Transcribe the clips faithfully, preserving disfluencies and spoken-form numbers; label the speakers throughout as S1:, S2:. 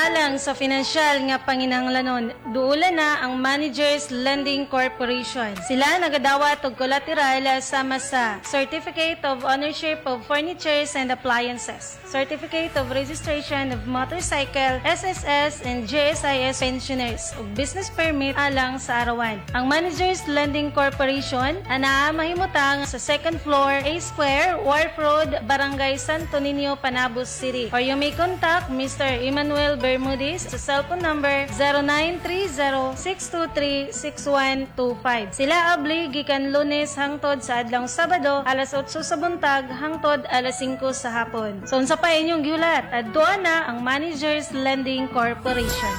S1: alang sa financial nga panginahanglanon, duula na ang Managers Lending Corporation. Sila nagadawat og collateral sama sa Certificate of Ownership of Furnitures and Appliances, Certificate of Registration of Motorcycle, S S S and J S I S pensioners ug business permit alang sa arawan. Ang Managers Lending Corporation ana mahimutang sa second floor, A Square, Wharf Road, Barangay Santo Niño, Panabos City. Or you may contact Mister Emmanuel Bermudez sa cellphone number zero nine three zero six two three six one two five. Sila abli gikan Lunes hangtod sa adlawng Sabado alas otso sa buntag hangtod alas singko sa hapon. So unsa pa inyong giulat? Adto na ang Managers Lending Corporation.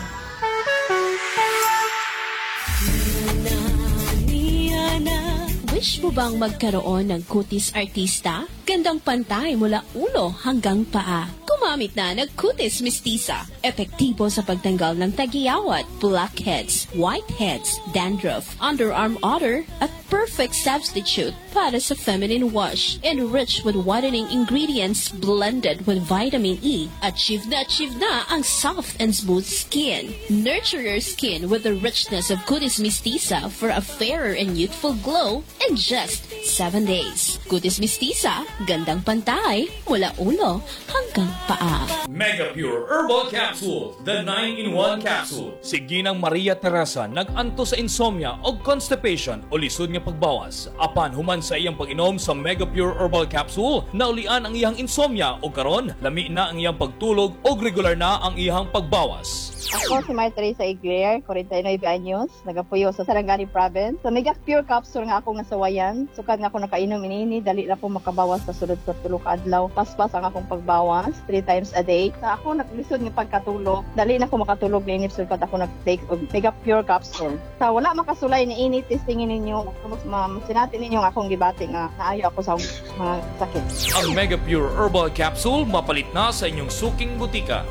S2: Wish mo bang magkaroon ng kutis artista? Gandang pantay mula ulo hanggang paa. Gumamit na ng kutis mistisa. Epektibo sa pagtanggal ng tagiyawat, blackheads, whiteheads, dandruff, underarm odor, at perfect substitute para sa feminine wash. Enriched with whitening ingredients blended with vitamin E. Achieve na achieve na ang soft and smooth skin. Nurture your skin with the richness of kutis mistisa for a fairer and youthful glow in just seven days. Kutis mistisa, gandang pantay mula ulo hanggang paa.
S3: Mega Pure Herbal Capsule, the nine in one capsule. Si Ginang Maria Teresa nag-anto sa insomnia o constipation o lisod nga pagbawas. Apan human sa iyang pag-inom sa Mega Pure Herbal Capsule, naulian ang iyang insomnia o karon lami na ang iyang pagtulog o regular na ang iyang pagbawas.
S4: Ako si Maria Teresa Iguer, forty-nine anyos, nagapuyo sa Sarangani Province. Sa Mega Pure Capsule nga ako nga sawayan, sukad nga ako nakainom inini, dali na po makabawas sa sulod sa tulog adlaw. Paspas ang akong pagbawas, three times a day. Sa ako naglisod nga pagkatulog, dali na ako makatulog na inip, sukad ako nag-take og Mega Pure Capsule. Sa wala makasulay ni ini, testingin ninyo, mas masinatin ninyo nga akong gibati nga naayo ako sa mga sakit.
S3: Ang Mega Pure Herbal Capsule mapalit na sa inyong suking butika.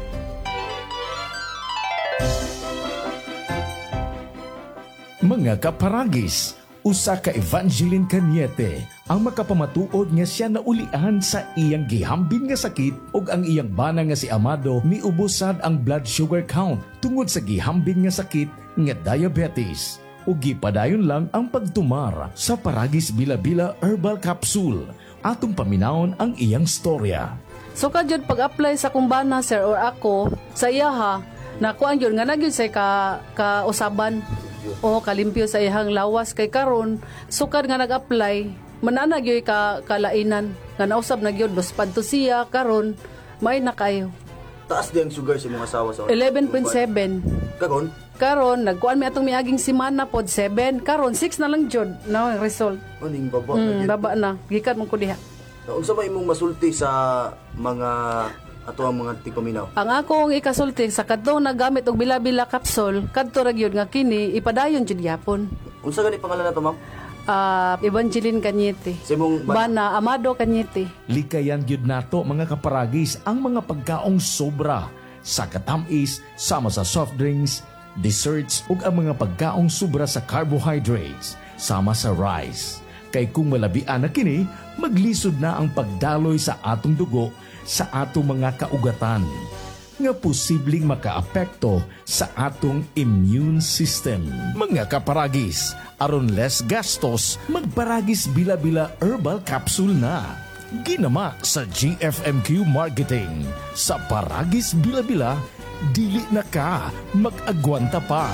S5: Mga kaparagis, usa ka Evangeline Cañete ang makapamatuod nga siya naulian sa iyang gihambin nga sakit ug ang iyang bana nga si Amado miubosad ang blood sugar count tungod sa gihambin nga sakit nga diabetes. Ug gipadayon lang ang pagtumar sa Paragis Bila-Bila Herbal Capsule. Atong paminawon ang iyang storya.
S6: So kadyod pag-apply sa kumbana sir or ako sa iyaha na kuan gyud nga nagyud say ka ka usaban o kalimpyo sa ihang lawas kay karon sukad nga nag-apply manana gyud ka kalainan nga nausab na gyud dos padto siya karon may na kayo.
S7: Taas di ang sugar sa mga asawa sa
S6: eleven point seven.
S7: Karon
S6: karon nagkuan mi atong miaging semana pod seven karon six na lang jud na ang result.
S7: Uning baba
S6: mm, na baba na gikan mo ko diha.
S7: Unsa may imong masulti sa mga ato ang mga tipaminaw?
S6: Ang akong ikasulti sa kadto nagamit og bila-bila capsule kadto ra gyud nga kini ipadayon jud yapon.
S7: Unsa gani pangalan nato ma'am?
S6: Uh, Evangeline Cañete.
S7: Simong
S6: Bana Amado Cañete.
S5: Likayan gyud nato mga kaparagis ang mga pagkaong sobra sa katamis sama sa soft drinks, desserts ug ang mga pagkaong sobra sa carbohydrates sama sa rice. Kay kung malabian na kini, maglisod na ang pagdaloy sa atong dugo sa atong mga kaugatan nga posibleng makaapekto sa atong immune system. Mga kaparagis, aron less gastos, magparagis Bila-Bila Herbal Capsule na. Ginama sa G F M Q Marketing. Sa Paragis Bila-Bila, dili na ka mag-agwanta pa.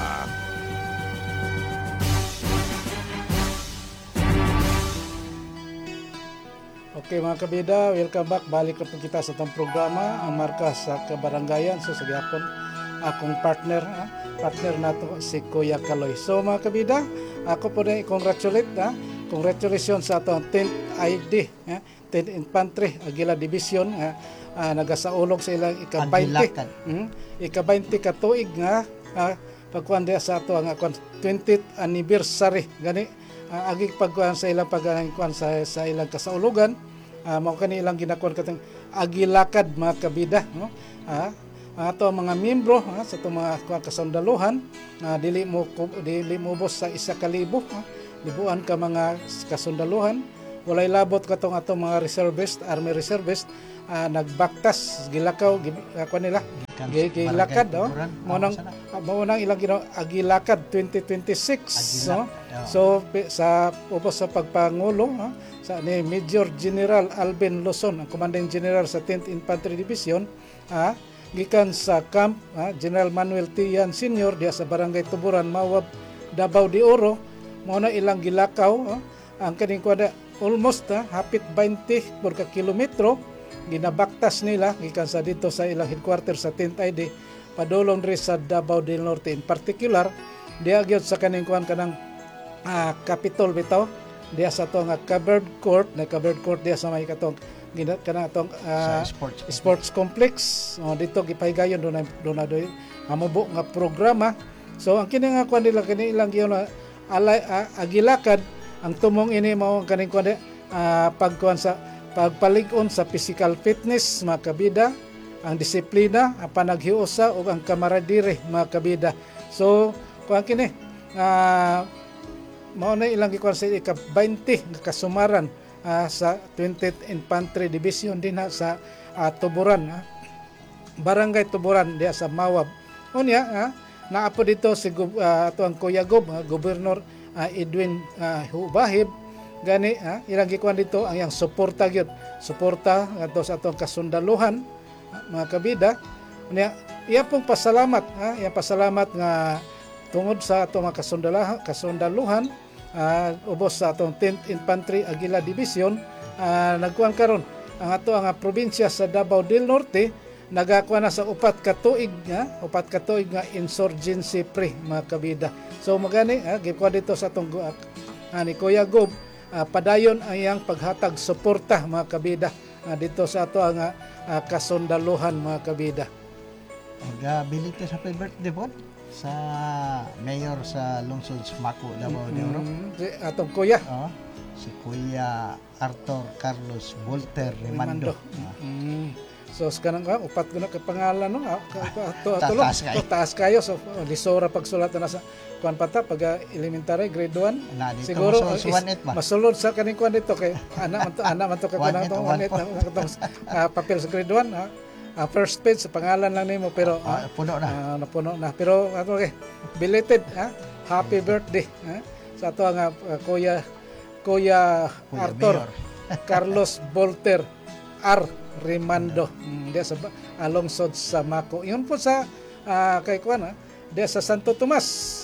S8: Okay mga kabida, welcome back. Balik na po kita sa itong programa, ang marka sa kabarangayan. So sa gyapon, akong partner, ha? partner nato si Kuya Kaloy. So mga kabida, ako po rin i-congratulate, ha? Congratulations sa itong tenth I D, ha? tenth Infantry, Aguila Division, ha? Uh, nagasaulog sa ilang ika-twenty, hmm? ika-twenty katuig nga, ha? Pagkuhan dia sa ito ang twentieth anniversary, gani, uh, agig pagkuhan sa ilang pagkuhan sa, sa ilang kasaulugan. Uh, mao kanilang ginakuan katong agilakad mga kabida, no? Ah, ato mga miyembro ha, sa itong mga kasundaluhan, uh, dili mo dili mo bos sa isa ka libo, ha? Libuan ka mga kasundaluhan, walay labot katong atong mga reservist, army reservist, ah, nagbaktas gilakaw gi- ako nila gi- gilakad oh mo nang mo nang ilang gino agilakad twenty twenty-six no? So pi- sa ubos sa pagpangulo no? Sa ni Major General Alvin Luzon, ang Commanding General sa tenth Infantry Division, ah, gikan sa Camp ah, General Manuel Tian Senior diya sa Barangay Tuburan, Mawab, Davao de Oro, mo na ilang gilakaw ah, ang kaning kwada almost ah, hapit twenty por ka kilometro ginabaktas nila gikan sa dito sa ilang headquarters sa tenth I D padulong diri sa Davao del Norte, in particular diya gyud sa kaning kuan kanang ah, Capitol bitaw diya sa to nga covered court na covered court diya sa may katong gina kana atong ah,
S9: sports
S8: sports complex oh, dito gipahigayon do na do na do amubo nga programa. So ang kini nga kuan nila kini ilang giyon na alay ah, agilakad ang tumong ini mao ang kaning kuan uh, pagkuan sa pagpalig-on sa physical fitness mga kabida, ang disiplina, ang panaghiusa ug ang kamaradire mga kabida. So kuan kini uh, mao na ilang gikuan sa ika twenty nga kasumaran uh, sa twentieth Infantry Division din ha, sa uh, Tuburan, uh, Barangay Tuburan diya sa Mawab. Unya uh, naapo dito si uh, ato ang Kuya Gob, uh, Gobernador uh, Edwin uh, Hubahib gani ha, ilang gikuan dito ang yang suporta gyud suporta ato sa atong kasundaluhan ha, mga kabida. Unya iya pong pasalamat ha, iya pasalamat nga tungod sa atong mga kasundaluhan kasundaluhan uh, ubos sa atong tenth Infantry Aguila Division uh, nagkuan karon ang ato ang probinsya sa Davao del Norte nagakuha na sa upat ka tuig nga upat ka tuig nga insurgency free mga kabida. So magani ha, gikuan dito sa atong uh, ni Kuya Gob Uh, padayon ang iyang paghatag suporta mga kabida uh, dito sa ato ang uh, kasundaluhan mga kabida.
S9: Aga bilite sa birthday po sa mayor sa lungsod Sumaco, Davao de Oro.
S8: Mm, si atong kuya.
S9: Oh, si Kuya Arthur Carlos Volter Rimando.
S8: Mm. So kanang ka upat ko na ka pangalan no. Ah, ka- ka- ato- ato-
S9: Taas kayo.
S8: to- Taas kayo so uh, lisora pagsulat na sa kuan pata pag uh, elementary grade one.
S9: Na dito
S8: Siguro
S9: masulod
S8: uh,
S9: sa
S8: is-
S9: one eight ba?
S8: masulod sa kaning kuan dito kay anak man to anak man to kay
S9: One
S8: kanang
S9: eight
S8: tong
S9: o
S8: one
S9: one
S8: eight
S9: four.
S8: na katong uh, papel sa grade one ha. Uh, first page sa pangalan lang nimo pero
S9: Ah, puno na.
S8: Ah, napuno na. Pero ano okay, belated ha. Happy birthday ha. Sa ato nga uh, Kuya Kuya
S9: Kuya
S8: Arthur
S9: Mayor.
S8: Carlos Volter R. Rimando. Mm, diya sa alungsod sa Mako. Yun po sa uh, kay kuan ha. Diya sa Santo Tomas.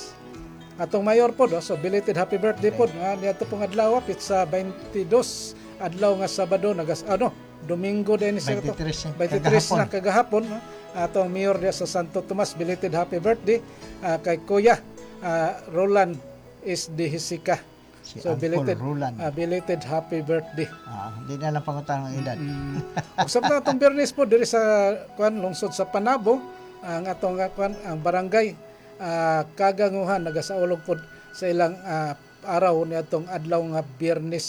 S8: Atong mayor po do. So belated happy birthday po. Uh, niadto pong adlaw pit sa twenty-two adlaw nga Sabado nagas ano Domingo din siya to.
S9: twenty-three
S8: na kagahapon no? Atong mayor diya sa Santo Tomas belated happy birthday uh, kay Kuya uh, Roland is de Hisika.
S9: Si
S8: So
S9: Uncle
S8: belated
S9: Roland.
S8: uh, belated happy birthday.
S9: Ah, hindi na lang pangutang ng edad.
S8: Mm. Usap na atong Bernes po diri sa kuan lungsod sa Panabo ang atong uh, kuan ang barangay uh, kaganguhan nagasaulog pod sa ilang uh, araw ni atong adlaw nga Biyernes.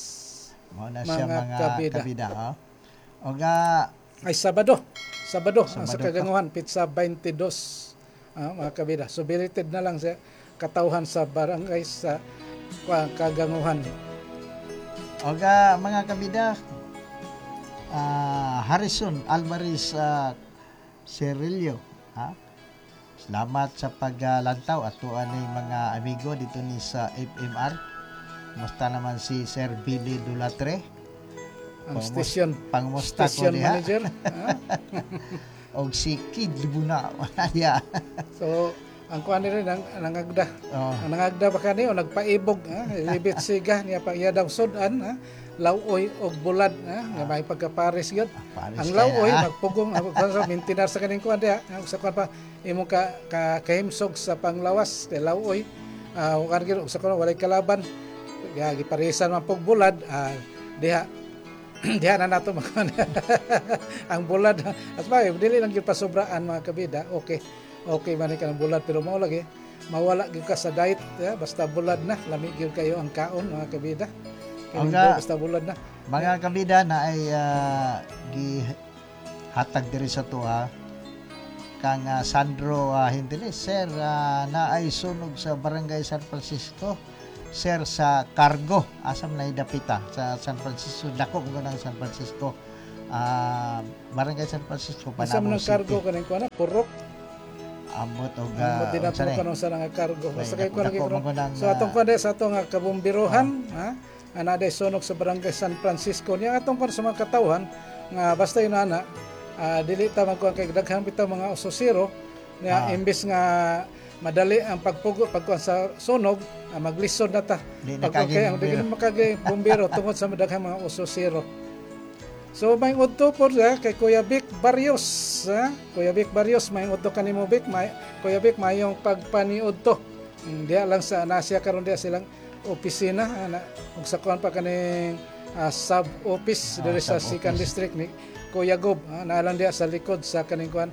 S9: Mao na siya
S8: Mga
S9: mga
S8: kabida.
S9: kabida, oh. O nga
S8: Ay Sabado. Sabado, ang sa
S9: Sabado
S8: kaganguhan pizza twenty-two ah, mga kabida. So belated na lang sa katauhan sa barangay sa kuan kaganguhan.
S9: O nga mga kabida, ah, Harrison Alvarez uh, Cerillo, ha? Salamat sa paglantaw at tuan ni mga amigo dito ni sa F M R. Musta naman si Sir Billy Dulatre?
S8: Ang
S9: Pangmus-
S8: station
S9: pangmusta ko
S8: station
S9: diha.
S8: manager. ah.
S9: Og si Kid Libuna. Ya.
S8: So ang kuan ni rin ang nangagda.
S9: Oh.
S8: Ang nangagda ba kani o nagpaibog ha, libit siga niya pa iya daw sudan ha, lawoy og bulad ha, nga may pagkapares gyud.
S9: Pares
S8: Ang
S9: kaya,
S8: lawoy
S9: ha?
S8: magpugong ang sa maintenance sa kaning kuan diha, ang sa kuan pa imo ka, ka kahimsog sa panglawas kay lawoy. Ah uh, kan gyud sa kuan walay kalaban. Ya giparisan man pog bulad ah, diha diha na nato makuan. Ang bulad at ba dili lang gyud pasobraan mga kabida. Okay. Okay man ka ng bulad pero mao lagi mawala gyud ka sa diet ya, basta bulad na lami gyud kayo ang kaon mga kabida. Kaya
S9: Aga.
S8: basta bulad na.
S9: Mga kabida na ay ah, gi hatag diri sa tuwa kang ah, Sandro uh, Hindilis, sir, ah, na ay sunog sa Barangay San Francisco sir sa cargo asam na idapita sa San Francisco, dako mo ng San Francisco, ah barangay San Francisco,
S8: Sa
S9: Panabo
S8: mga cargo
S9: City.
S8: kaning kuan purok.
S9: Ambot og
S8: Mo
S9: uh,
S8: dinapro kanang sa nga cargo.
S9: May
S8: Basta kay kuan
S9: dako- dako
S8: lagi.
S9: mo ng,
S8: So atong
S9: ah,
S8: kuan sa atong nga kabumbirohan, ha? Ana day sunog sa barangay San Francisco niya atong kuan sa mga katawhan nga basta yun ana, ah, dili ta magkuan kay daghang bitaw mga usosiro nga
S9: Ah.
S8: imbes nga madali ang pagpugo pagkuan sa sunog, ah, maglisod na ta.
S9: Di
S8: Pag
S9: nakaging
S8: okay, ang di
S9: bumbero.
S8: makagay bumbero tungod sa daghang mga usosiro. So may udto po sa kay Kuya Vic Barrios, ha? Kuya Vic Barrios, may udto kanimo Vic, may Kuya Vic mayong pagpaniudto. Mm, Diya lang sa Nasya karon diya silang opisina ana ug sa kuan pa kaning ah, sub office
S9: Ah,
S8: diri sa
S9: sub-office.
S8: second district ni Kuya Gob, ah, naalang diya sa likod sa kaning kuan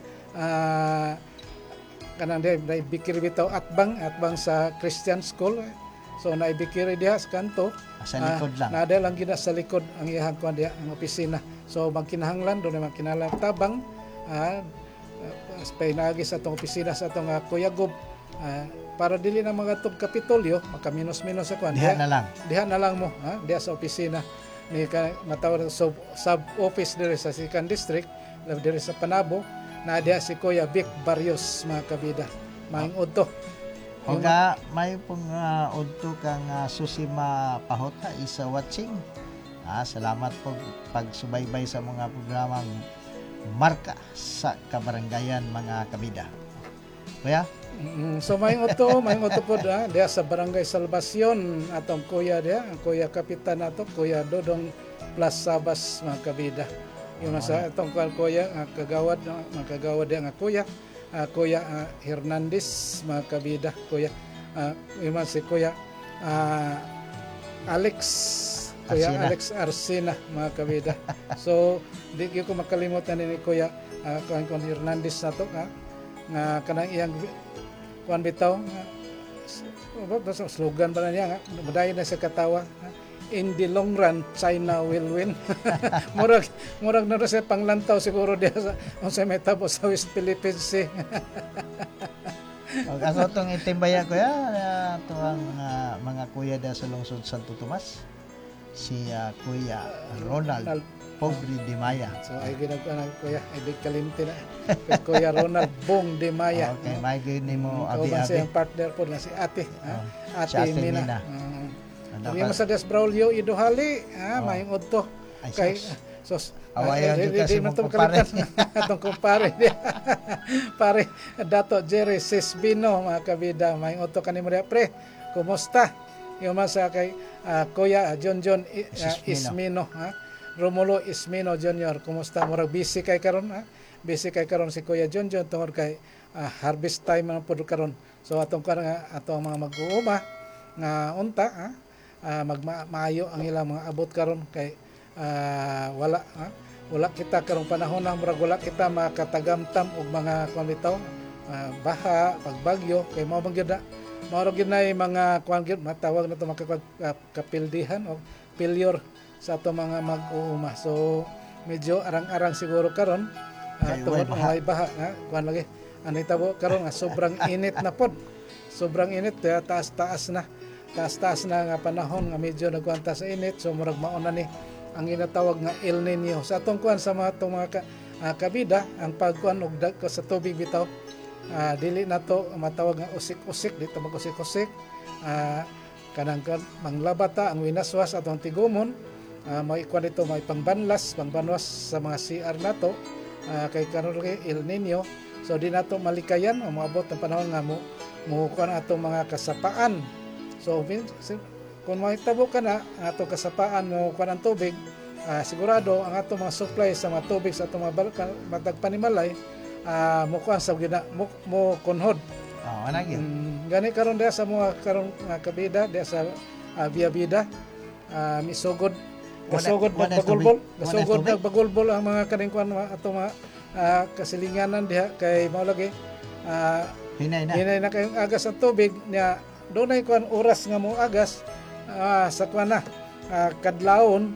S8: ah kanang diya naibikir bitaw atbang atbang sa Christian School. So naibikir diya sa kanto.
S9: Sa likod lang.
S8: Ah, nada lang gina sa likod ang iyang kuan diya ang opisina. So magkinahanglan do na magkinalang tabang ah uh, painagi sa atong opisina sa atong uh, Kuya Gob ah, para dili na mga tug kapitolyo makaminos-minos sa kuan.
S9: Diha na lang.
S8: Diha na lang mo, ha? Diha sa opisina ni ka matawag sub, sub office diri sa second district, lab diri sa Panabo, na diha si Kuya Vic Barrios mga kabida. Maing udto.
S9: O nga, may pong uh, udto kang uh, susima pahota isa watching. Ah, salamat po pagsubaybay sa mga programang Marka sa Kabarangayan mga kabida. Kuya?
S8: Mm, so may uto, may uto po da, diya sa Barangay Salvacion atong kuya diya, ang kuya kapitan nato, Kuya Dodong Plus Sabas mga kabida. Yung sa atong kuya, kuya ah, kagawad, no, mga kagawad diya nga kuya, ah, Kuya ah, Hernandez mga kabida, kuya, ah, yung si Kuya ah, Alex, Kuya
S9: Arsina.
S8: Alex Arsina mga kabida. So di ko makalimutan ni Kuya uh, Kuya Hernandez nato ha, nga kanang iyang kuan bitaw nga ano ba sa slogan ba na niya nga madayon na sa katawa ha? In the long run China will win. murag murag na sa panglantaw siguro diya sa unsa may tabo sa West Philippines Sea.
S9: O kaso itong itimbaya kuya, uh, ito ang uh, mga kuya da sa lungsod Santo Tomas. Si uh, Kuya Ronald
S8: Ronald.
S9: Pogri Di Maya.
S8: So ay ginagana Kuya ay big kalimti na. Kay Kuya Ronald Bong de Maya.
S9: Okay, may gini mo
S8: Kauban
S9: abi-abi.
S8: siyang partner po na si Ate. ha?
S9: Oh,
S8: Ate,
S9: si Ate
S8: Mina.
S9: Mina.
S8: Mm.
S9: Ano
S8: Ang
S9: ka-
S8: sa Des Braulio Idohali, ha,
S9: Oh.
S8: mayong udto.
S9: Ay,
S8: Kay
S9: sus.
S8: sos
S9: Awayan
S8: ay,
S9: dito
S8: di-
S9: si
S8: di man
S9: mong
S8: to
S9: kumpare.
S8: makalimutan. Atong kumpare niya. Pare Dato Jerry Sisbino mga kabida, mayong udto kanimo diha pre. Kumusta? Yung man sa kay ah, Kuya ah, John John I- ah,
S9: Ismino.
S8: Ismino, ha. Romulo Ismino Junior Kumusta? Murag busy kay karon ha. Busy kay karon si Kuya John John tungod kay ah, harvest time man pud karon. So atong karon nga atong mga mag-uuma nga unta ha. Ah, magmaayo ang ilang mga abot karon kay ah, wala ha. Wala kita karong panahon na murag wala kita makatagamtam og mga kuan bitaw ah, baha, pagbagyo kay mao bang gyud na mao ra gyud na yung mga kuan gyud matawag na to makapildihan o failure sa ato mga mag-uuma. So medyo arang-arang siguro karon uh,
S9: Kay
S8: tungod
S9: way baha.
S8: ang way baha nga kuan lagi ani tabo karon nga sobrang init na pod. Sobrang init kaya taas-taas na. Taas-taas na nga panahon nga medyo nagkuanta sa init so murag mauna ni ang ginatawag nga El Nino. Sa atong kuan sa mga atong mga ka, ah, kabida ang pagkuan og dag sa tubig bitaw ah, dili na to matawag nga usik-usik dito mag-usik-usik ah, kanang kan manglabata ang winaswas atong tigumon. Uh, may ikuan dito may pangbanlas pangbanwas sa mga C R nato uh, kay karon kay El Nino so di nato malikayan o moabot ang panahon nga mo mo kuan atong mga kasapaan so bin- si- kung mahitabo ka na ang atong kasapaan mo kuan ang tubig uh, sigurado ang atong mga supply sa mga tubig sa atong mga bal- matag panimalay uh, mo kuan sa gina mo, mo kunhod.
S9: Oh, ana gyud.
S8: Mm, gani karon diha sa mga karon nga kabida diha sa uh, Via Vida uh, misugod gasugod
S9: Wala- wala
S8: pagbagulbol
S9: tubig? Wala
S8: gasugod
S9: tubig?
S8: pagbagulbol ang mga kaningkuan ato mga ah, kasilinganan diha kay mao lagi ah,
S9: Hinay na.
S8: hinay na kayong agas ang tubig niya dunay kuan oras nga mo agas ah, sa kuan na ah, kadlawon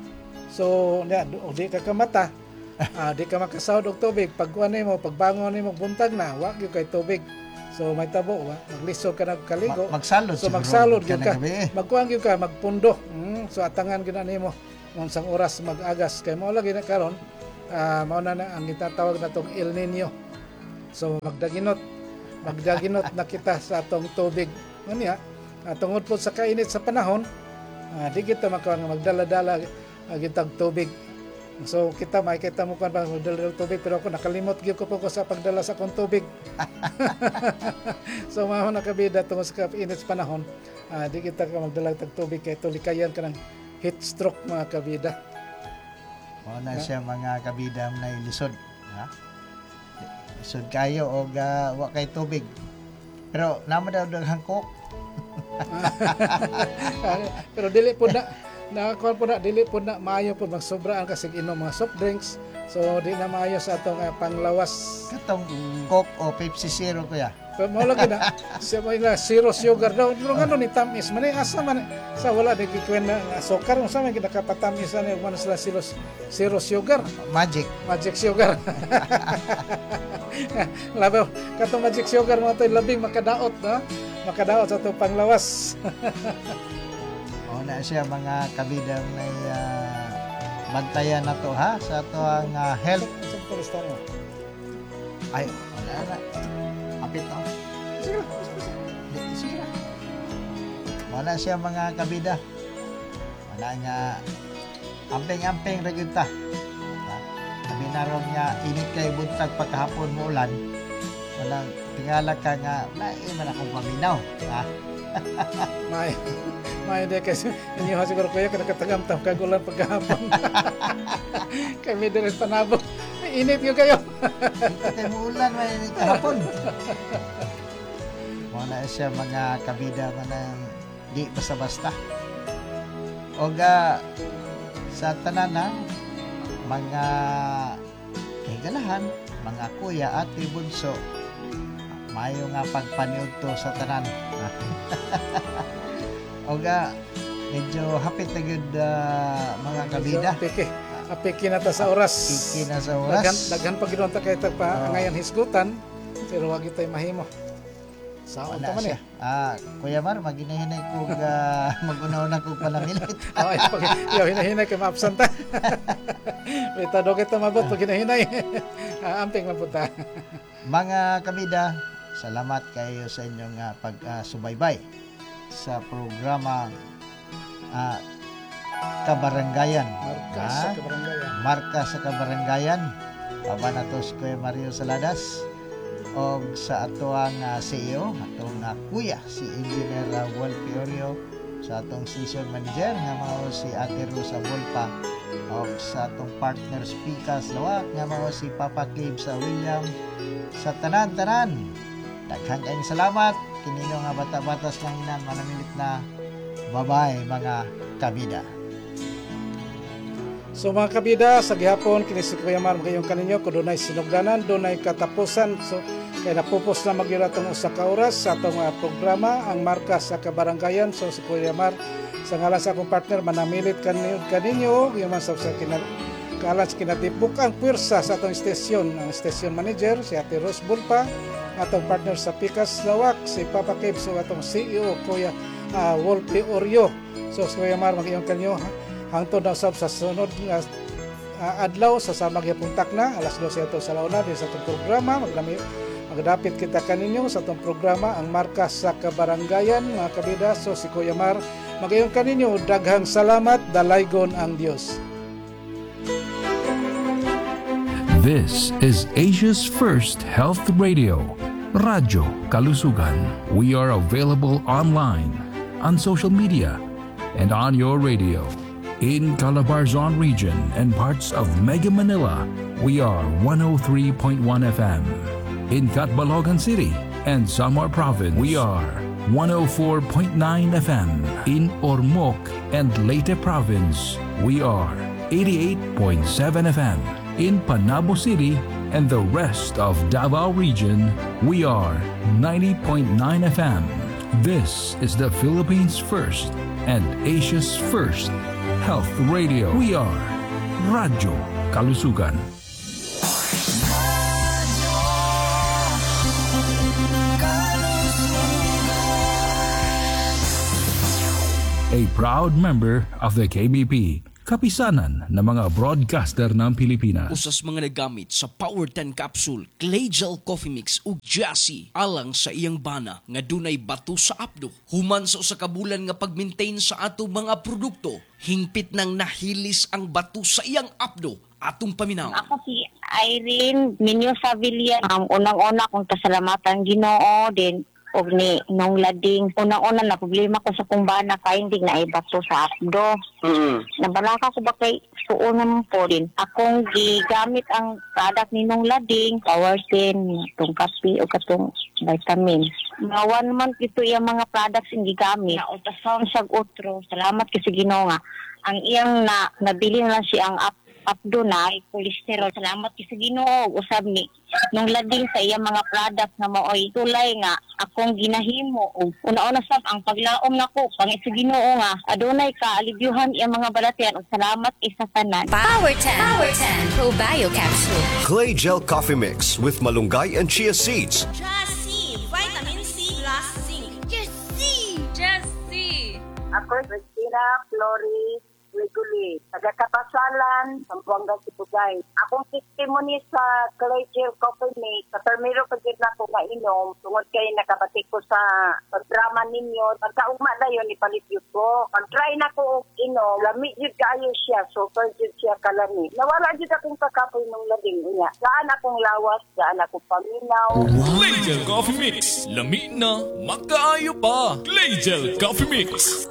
S8: so niya do- di ka kamata ah, di ka makasawod og tubig pag kuan nimo pagbangon nimo buntag na wa gyud kay tubig So may tabo ba? Maglisod ka na kaligo.
S9: Ma- magsalod
S8: So
S9: siguro
S8: magsalod
S9: ka
S8: gyud ka.
S9: na gabi, eh.
S8: Magkuhan gyud ka, magpundo. Mm, so atangan gyud na nimo unsang oras mag-agas kay mao lagi na karon. Ah, mao na na ang gitatawag natong El Nino. So magdaginot. Magdaginot na kita sa atong tubig. Ano niya? Uh, tungod po sa kainit sa panahon, uh, di kita makawan magdala-dala uh, gitag tubig. So kita makikita mo kan ba magdala tubig, pero ako nakalimot gyud ko po ko sa pagdala sa akong tubig. So mao nakabida tungod sa kainit sa panahon, uh, di kita ka magdala tag tubig kay tulikayan ka ng heat stroke mga kabida.
S9: Mao na siya mga kabida na ilisod, ha? Lisod kayo og uh, wa kay tubig. Pero namo daw daghang coke.
S8: Pero dili po na nakakuha po na dili po na maayo po magsobraan kasi inom mga soft drinks. So di na maayo sa atong uh, panglawas.
S9: Katong coke o Pepsi Zero kuya.
S8: Pero mo lagi na siya mo na zero sugar daw. Pero ngano ni tamis man asa man sa wala di kikwen na sukar mo sa man kinakapatamis na man sila zero zero sugar.
S9: Magic.
S8: Magic sugar. Labaw katong magic sugar mo to labing makadaot na. Makadaot sa itong panglawas.
S9: O na siya mga kabidang na uh, bantayan na to ha sa ito ang uh, health.
S8: Isang pulistan mo.
S9: Ay, wala na. Apit na.
S8: Sige.
S9: Sige. Wala siya mga kabida. Wala nga amping-amping ragyunta. Sabi na ron nga init kay buntag pagkahapon mo ulan. Walang tingala ka nga, wala man akong paminaw. Ha?
S8: May, may di kasi inyo ha siguro kuya kada katagam-tam kagulan pagkahapon. Kami din panabog. Init yung kayo.
S9: Kaya mo ulan, may init kahapon. Wala siya mga kabida man ang di basta-basta. O ga, sa tanan na, mga kahigalahan, mga kuya at bunso, mayo nga pagpaniud to sa tanan. O ga, medyo hapit na good uh, mga kabida.
S8: Apiki. Apiki na ta sa oras.
S9: Apiki na sa oras.
S8: Daghan, daghan pag ginunta kayo pa
S9: Oh.
S8: ngayon hisgutan. Pero wag ito'y mahimo. Sao
S9: Wala
S8: ta man
S9: siya.
S8: eh.
S9: Ah, Kuya Mar, maginahinay ko uh, mag-una-una ko panamilit.
S8: Oh, pag yo hinahinay kay maabsent ta. Bita do kita mabot pag hinahinay. Ah, amping man punta.
S9: Mga kabida, salamat kayo sa inyong uh, pag-subaybay sa programa uh, Kabaranggayan.
S8: Marka
S9: Ah,
S8: sa kabaranggayan.
S9: Marka sa Kabaranggayan. Aba na to si Kuya Mario Saladas o sa ato ang uh, C E O, atong uh, kuya, si Engineer uh, Wal Fiorio, sa atong station manager nga mao si Ate Rosa Volpa, o sa atong partner speakers lawak nga mao si Papa Cave sa William, sa tanan-tanan. Daghang kayong salamat kininyo nga bata-batas lang inan manamilit na. Bye-bye mga kabida.
S8: So mga kabida, sa gihapon kini si Kuya Mar magayong kaninyo kung dunay sinugdanan, dunay katapusan. So kay napupos na magyura tong usa ka oras sa atong uh, programa ang Marka sa Kabaranggayan. So si Kuya Mar sa ngalan sa akong partner manamilit kaninyo kaninyo yung man sa kinal kalan sa kinatibuk ang pwersa sa atong estasyon, ang station manager si Ate Rose Bulpa, atong partner sa Pikas Lawak si Papa Cave, so atong C E O Kuya uh, Wolpe Oryo. So si Kuya Mar magayong kanyo hangtod na usab sa sunod nga uh, adlaw sa samang yapuntak na alas dose ato sa launa din sa atong programa magdami magdapit kita kaninyo sa atong programa ang Marka sa Kabaranggayan mga kabida. So si Kuya Mar magayong kaninyo daghang salamat, dalaygon ang Dios.
S10: This is Asia's first health radio, Radyo Kalusugan. We are available online, on social media, and on your radio. In Calabarzon region and parts of Mega Manila, we are one oh three point one F M. In Catbalogan City and Samar Province, we are one oh four point nine F M. In Ormoc and Leyte Province, we are eighty-eight point seven F M. In Panabo City and the rest of Davao region, we are ninety point nine F M. This is the Philippines' first and Asia's first health radio. We are Radyo Kalusugan. A proud member of the K B P, kapisanan ng mga broadcaster ng Pilipinas.
S11: Usas mga nagamit sa Power ten Capsule, Clay Gel Coffee Mix ug Jassy alang sa iyang bana nga dunay bato sa apdo. Human sa usa ka bulan nga pag-maintain sa ato mga produkto, hingpit nang nahilis ang bato sa iyang apdo. Atong paminaw.
S12: Ako si Irene Minyo Savilla. Um, unang-una kong pasalamatan Ginoo din og ni nung lading unang-una na problema ko sa kumbana kay hindi na ibato sa apdo. Mm. Nabalaka ko ba kay suonon po din. Akong gigamit ang product ni nung lading, Power ten, itong kape o katong vitamin. Mga one month ito yung mga products yung gigamit. Na ultrasound sa utro. Salamat kasi Ginoo nga. Ang iyang na nabili na lang siya ang up apdo na cholesterol. Salamat kasi Ginoo usab ni nung lading sa iya mga product na maoy tulay nga akong ginahimo og una-una sab ang paglaom nako pangit sa Ginoo nga adunay ka alibyuhan iya mga balatian ug salamat isa tanan.
S13: Power ten Power ten Probio Capsule.
S14: Clay Gel Coffee Mix with malunggay and chia seeds.
S13: Just C, vitamin C plus zinc. Just C, just C.
S15: Ako Christina Flores Reguli, taga-Kapasalan, Sambuanga, Sibugay. Akong testimony sa Clay Gel Coffee Mix, sa termiro pagkit na ko inom, tungod kay nakabatik ko sa pagdrama ninyo, pagkaugma na yun, ipalipyot ko. Pag-try na ko inom, lamig yun kayo siya, super yun siya kalami. Nawala yun akong kakapoy ng labing niya. Saan akong lawas, saan akong paminaw.
S3: Clay Gel Coffee Mix. Lami na, magkaayo pa. Clay Gel Coffee Mix.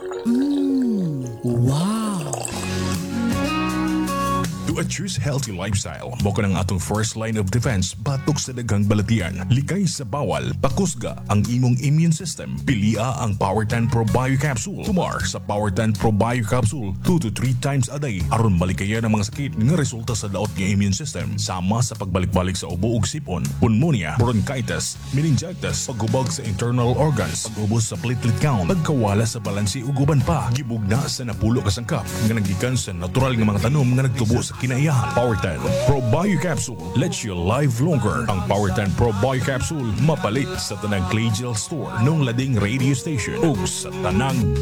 S16: To a choose healthy lifestyle, moka ng atong first line of defense batok sa daghang balatian. Likay sa bawal, pakusga ang imong immune system. Pilia ang Power ten Probio Capsule. Tumar sa Power ten Probio Capsule two to three times a day aron malikayan ang mga sakit nga resulta sa daot nga immune system. Sama sa pagbalik-balik sa ubo ug sipon, pneumonia, bronchitis, meningitis, paghubog sa internal organs, pag-ubos sa platelet count, pagkawala sa balansi ug uban pa. Gibugna sa napulo ka sangkap nga naggikan sa natural nga mga tanom nga nagtubo sa kinaiyahan. Power ten Probio Capsule lets you live longer. Ang Power ten Probio Capsule mapalit sa tanang Clay Gel Store nung lading radio station ug sa tanang